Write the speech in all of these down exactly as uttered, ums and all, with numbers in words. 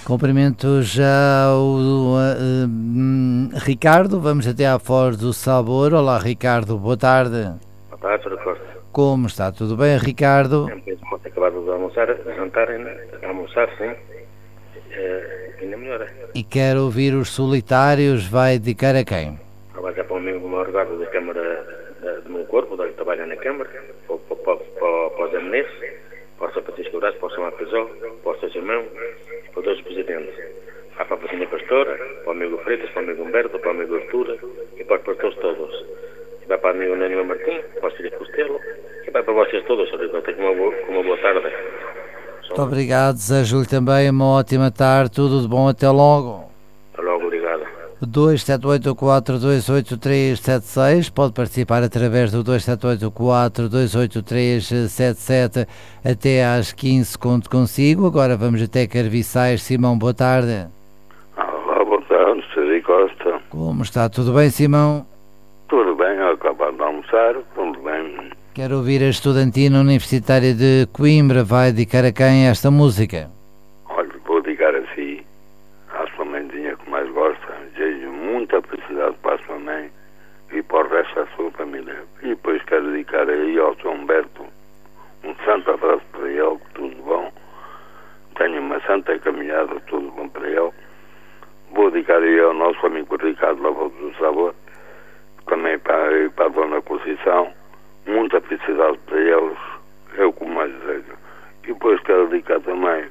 Cumprimento já o uh, uh, Ricardo, vamos até à Foz do Sabor. Olá, Ricardo, boa tarde. Boa tarde, doutor Costa. Como está? Tudo bem, Ricardo? Sempre pode acabar de almoçar, jantar, almoçar, sim. É, ainda melhor. E quer ouvir Os Solitários, vai dedicar a quem? Vai já para o amigo meu regado da Câmara do meu corpo, que trabalha na Câmara, para, para, para, para, para o Zé Menezes, para o São Francisco Brás, para o São Apesol, para o São Germão, para os dois presidentes. Vai para a Vacinha Pastora, para o amigo Freitas, para o amigo Humberto, para o amigo Artura e para os pastores todos. E vai para o amigo Nânio Martim, para o Círio Costello e vai para vocês todos, senhor Ricardo. Com uma boa, com uma boa tarde. Muito obrigado, desejo-lhe também uma ótima tarde, tudo de bom, até logo. Até logo, obrigado. dois sete oito quatro dois oito três sete seis, pode participar através do dois sete oito quatro dois oito três sete sete até às quinze, conto consigo. Agora vamos até Carviçais. Simão, boa tarde. Olá, boa tarde, senhor Costa. Como está? Tudo bem, Simão? Tudo bem, eu acabado de almoçar, tudo bem. Quero ouvir a Estudantina Universitária de Coimbra, vai dedicar a quem esta música? Olha, vou dedicar a si, à sua mãezinha que mais gosta, desejo muita felicidade para a sua mãe e para o resto da sua família. E depois quero dedicar aí ao São Humberto um santo abraço para ele, tudo bom. Tenho uma santa caminhada, tudo bom para ele. Vou dedicar aí ao nosso amigo Ricardo Lavado do Sabor, também para, para a Dona Conceição, muita felicidade para eles, é o que mais desejo. E depois quero dedicar também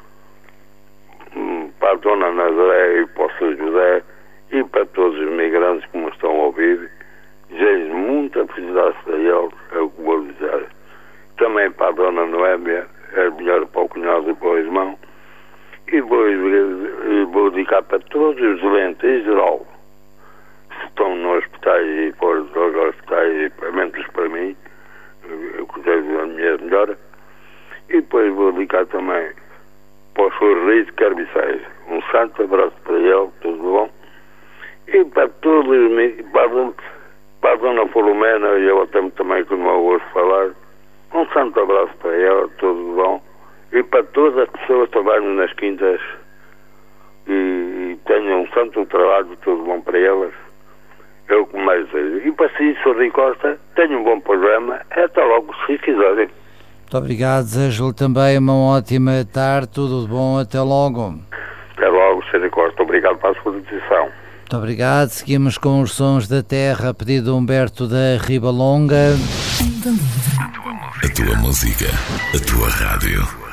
hum, para a Dona Nazaré e para o São José e para todos os migrantes que me estão a ouvir. Desejo muita felicidade para eles, é o que vou dizer. Também para a Dona Noémia, é melhor para o cunhado e para o irmão. E vou, vou dedicar para todos os doentes em geral, se estão nos hospitais e fora dos hospitais, e menos para mim, eu desejo a minha melhor. E depois vou dedicar também para o senhor Reis de Carviçais. Um santo abraço para ele, tudo bom. E para todos, para, para a Dona Filomena, e eu até também que não ouço falar, um santo abraço para ela, tudo bom. E para todas as pessoas que trabalham nas quintas e, e tenham um santo trabalho, tudo bom para elas, é o que mais desejo. E para si, senhor Costa, tenha um bom programa, até logo, se quiserem. Muito obrigado, desejo-lhe também uma ótima tarde, tudo de bom, até logo. Até logo, senhor Costa, obrigado pela sua atenção. Muito obrigado, seguimos com os Sons da Terra, pedido de Humberto da Ribalonga. A tua música, a tua rádio.